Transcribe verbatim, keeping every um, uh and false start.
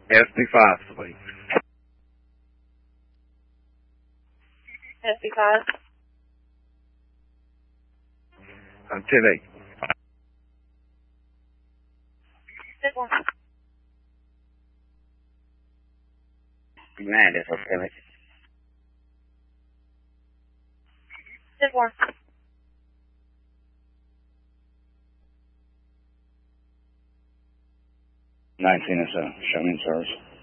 S D five, please. S D five. I'm ten eight. Good one. Command is okay. Good one. nineteen is a showing service.